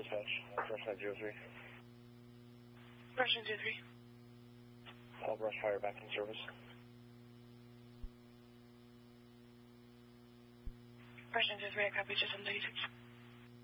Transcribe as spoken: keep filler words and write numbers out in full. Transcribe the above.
dispatch. Brush nine zero three. Brush nine zero three. All brush fire back in service. Brush nine zero three, I copy, just on thirty-six.